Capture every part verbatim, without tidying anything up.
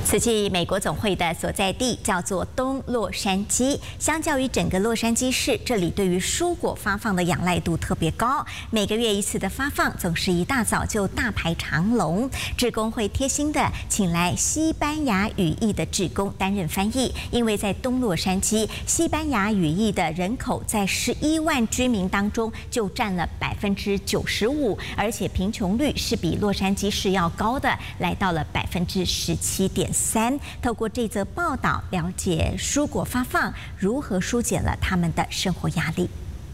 此季美国总会的所在地叫做东洛杉矶，相较于整个洛杉矶市，这里对于蔬果发放的仰赖度特别高。每个月一次的发放，总是一大早就大排长龙。志工会贴心的请来西班牙语裔的志工担任翻译，因为在东洛杉矶，西班牙语裔的人口在十一万居民当中就占了百分之九十五，而且贫穷率是比洛杉矶市要高的，来到了百分之十七点三。透过这则报道，了解蔬果发放如何疏解了他们的生活压力。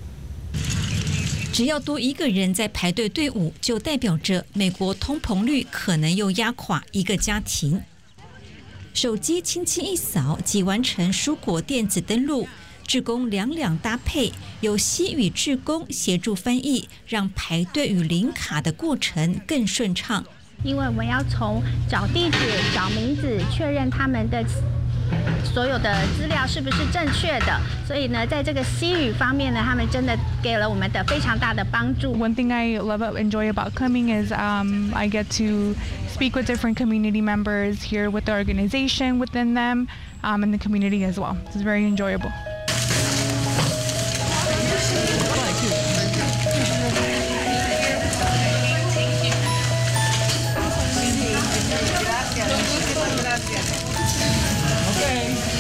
只要多一个人在排队队伍，就代表着美国通膨率可能又压垮一个家庭。手机轻轻一扫，即完成蔬果电子登录。志工两两搭配，由西语志工协助翻译，让排队与领卡的过程更顺畅。 因为我们要从找地址、找名字，确认他们的所有的资料是不是正确的，所以呢，在这个西语方面呢，他们真的给了我们的非常大的帮助。 One thing I love and enjoy about coming is um, I get to speak with different community members, hear what the organization within them, um, and the community as well. It's very enjoyable. Okay.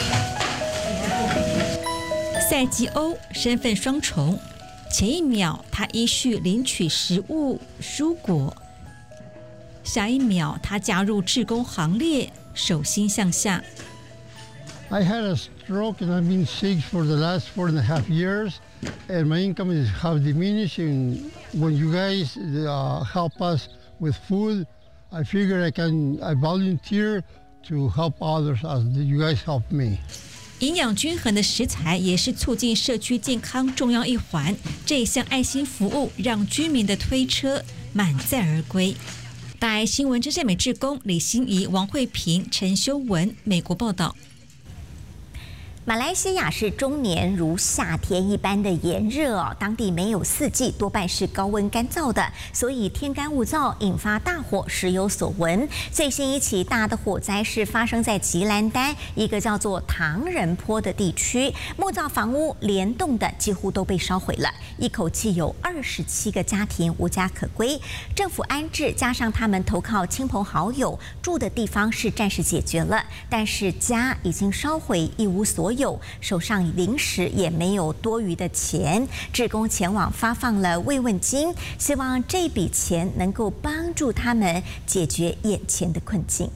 赛季欧身份双重，前一秒他依序领取食物、蔬果，下一秒他加入志工行列，手心向下。 I had a stroke and I've been sick for the last four and a half years, and my income is have diminished. And when you guys uh, help us with food, I figure I can I volunteer to help others as you guys help me. 营养均衡的食材也是促进社区健康重要一环。这一项爱心服务让居民的推车满载而归。大爱新闻真善美志工李欣怡、王慧萍、陈修文，美国报道。 马来西亚是终年如夏天一般的炎热哦，当地没有四季，多半是高温干燥的，所以天干物燥，引发大火时有所闻。最新一起大的火灾是发生在吉兰丹一个叫做唐人坡的地区，木造房屋联动的几乎都被烧毁了，一口气有二十七个家庭无家可归。政府安置，加上他们投靠亲朋好友，住的地方是暂时解决了，但是家已经烧毁，一无所有。有手上临时也没有多余的钱，志工前往发放了慰问金，希望这笔钱能够帮助他们解决眼前的困境。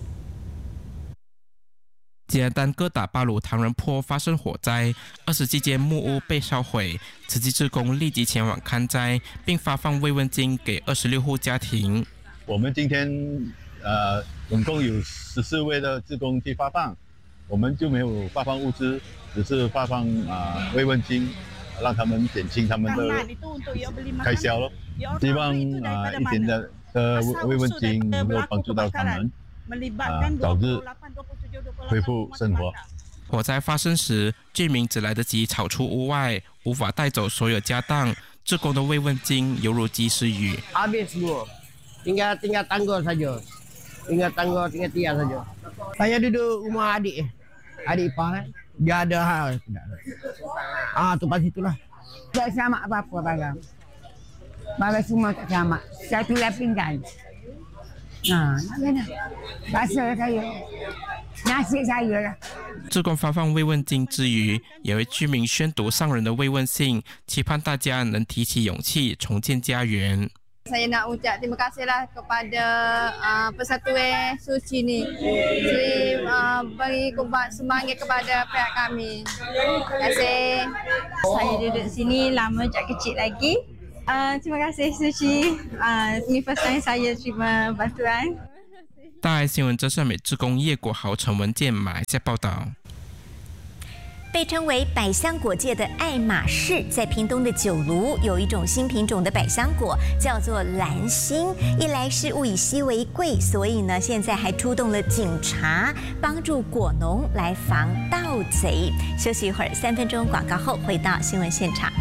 吉兰丹哥打巴鲁唐人坡发生火灾，二十几间木屋被烧毁。慈济志工立即前往勘灾，并发放慰问金给二十六户家庭。 我们今天呃，总共有十四位的志工去发放。我们就没有发放物资，只是发放啊、呃、慰问金，让他们减轻他们的开销咯。希望啊、呃、一点的的慰问金能够帮助到他们，啊、呃、早日恢复生活。 火灾发生时，居民只来得及逃出屋外，无法带走所有家当。志工的慰问金犹如及时雨。 Habis semua, tinggal tinggal tangga saja, tinggal tangga tinggal tiang saja. Saya duduk rumah adik. Adik ipar dia ada hal ah tu pas itulah tak sama apa-apa barang barang semua tak sama satu lapingkan nah mana rasa saya nasi saya lah。 志工发放慰问金之余，也为居民宣读上人的慰问信，期盼大家能提起勇气重建家园。 Saya nak ucap terima kasihlah kepada uh, Persatuan Suci ni, Sri uh, beri kubat semangat kepada pihak kami. Terima kasih. Saya duduk sini lama sejak kecil lagi. Uh, terima kasih Suci. Uh, ini first time saya terima bantuan. 大爱新闻真善美志工叶国豪、陈文健马来西亚报道。 被称为百香果界的爱马仕，在屏东的九如有一种新品种的百香果，叫做蓝心。一来是物以稀为贵，所以呢，现在还出动了警察，帮助果农来防盗贼。休息一会儿，三分钟广告后回到新闻现场。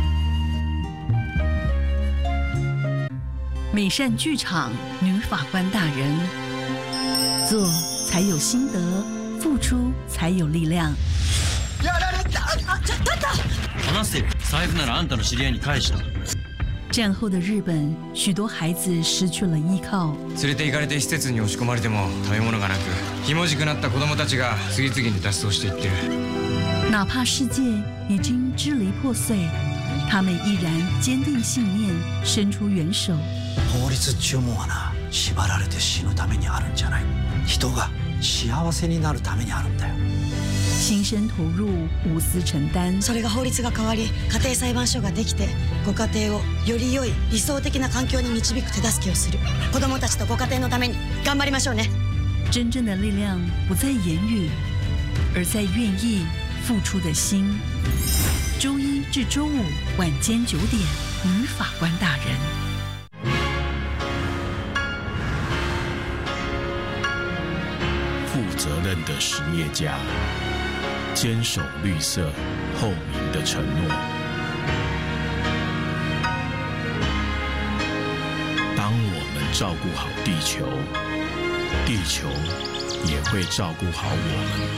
美善剧场女法官大人，做才有心得， 付出才有力量。 話せよ。財布ならあんたの知り合いに返した。 战后的日本，许多孩子失去了依靠。 連れて行かれて施設に押し込まれても食べ物がなく、ひもじくなった子供たちが次々に脱走していってる。 哪怕世界已经支离破碎，他们依然坚定信念，伸出援手。 法律っちゅうもんはな、縛られて死ぬためにあるんじゃない。人が幸せになるためにあるんだよ。 亲身投入，无私承担。 それが法律が変わり、家庭裁判所ができて、ご家庭をより良い理想的な環境に導く手助けをする。子供たちとご家庭のために頑張りましょうね。 真正的力量不在言语，而在愿意付出的心。周一至周五晚间九点，女法官大人。 负责任的实业家，坚守绿色透明的承诺。当我们照顾好地球，地球也会照顾好我们。